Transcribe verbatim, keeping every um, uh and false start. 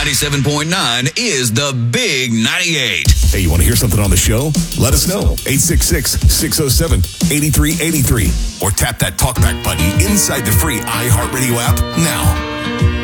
ninety-seven point nine is the Big ninety-eight. Hey, you want to hear something on the show? Let us know. eight six six, six oh seven, eight three eight three. Or tap that talkback button inside the free iHeartRadio app now.